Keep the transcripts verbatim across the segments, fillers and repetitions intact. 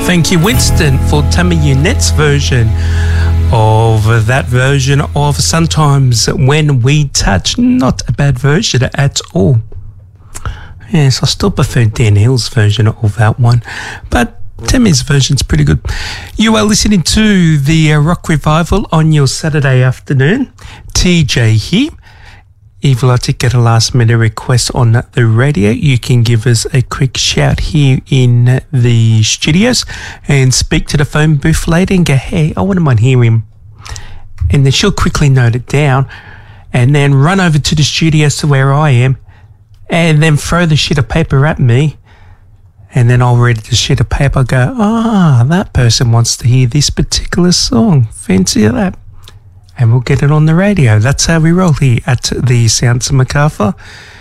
Thank you, Winston, for Tammy Unet's version of that version of Sometimes When We Touch. Not a bad version at all. Yes, I still prefer Dan Hill's version of that one, but Tammy's version's pretty good. You are listening to the uh, Rock Revival on your Saturday afternoon. T J here. If you'd like to get a last minute request on the radio, you can give us a quick shout here in the studios and speak to the phone booth lady and go, hey, I wouldn't mind hearing him. And then she'll quickly note it down and then run over to the studios to where I am and then throw the sheet of paper at me. And then I'll read the sheet of paper, go, ah, oh, that person wants to hear this particular song. Fancy that. And we'll get it on the radio. That's how we roll here at the Sounds of Macarthur.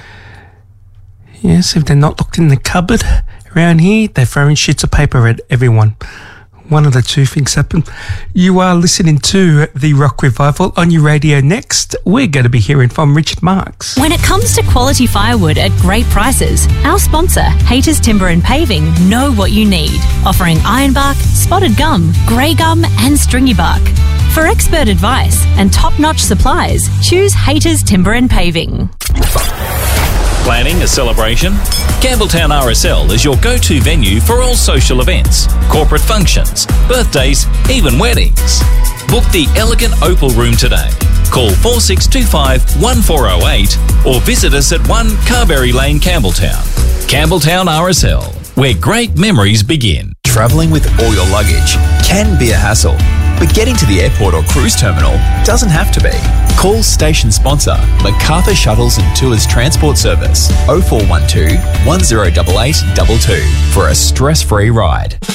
Yes, if they're not looked in the cupboard around here, they're throwing sheets of paper at everyone. One of the two things happen. You are listening to the Rock Revival on your radio. Next, we're going to be hearing from Richard Marks. When it comes to quality firewood at great prices, our sponsor, Haters Timber and Paving, know what you need. Offering ironbark, spotted gum, grey gum and stringy bark. For expert advice and top-notch supplies, choose Haters Timber and Paving. Planning a celebration? Campbelltown R S L is your go-to venue for all social events, corporate functions, birthdays, even weddings. Book the elegant Opal Room today. Call four six two five, one four zero eight or visit us at one Carberry Lane, Campbelltown. Campbelltown R S L, where great memories begin. Travelling with all your luggage can be a hassle, but getting to the airport or cruise terminal doesn't have to be. Call station sponsor MacArthur Shuttles and Tours Transport Service oh four one two, one zero eight eight two two for a stress-free ride.